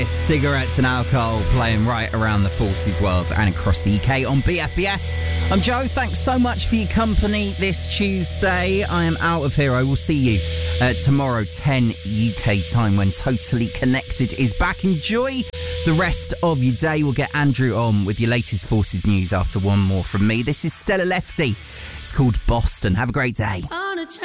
Cigarettes and alcohol playing right around the forces world and across the UK on BFBS. I'm Joe. Thanks so much for your company this Tuesday. I am out of here. I will see you tomorrow, 10 UK time, when Totally Connected is back. Enjoy the rest of your day. We'll get Andrew on with your latest forces news after one more from me. This is Stella Lefty. It's called Boston. Have a great day.